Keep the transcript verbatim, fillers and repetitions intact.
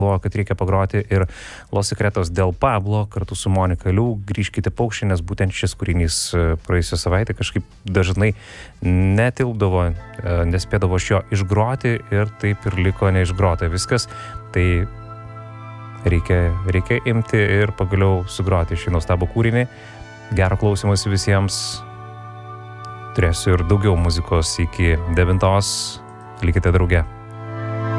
galvoju, kad reikia pagroti ir Los Secretos del Pablo kartu su Monika Liu. Grįžkite paukščiai, nes būtent šis kūrinys praėjusią savaitę kažkaip dažnai netilpdavo, nespėdavo iš jo išgroti ir taip ir liko neišgrota viskas. Tai reikia, reikia imti ir pagaliau sugroti šį nuostabų kūrinį. Gero klausymosi visiems. Turėsiu ir daugiau muzikos iki devintos. Likite drauge.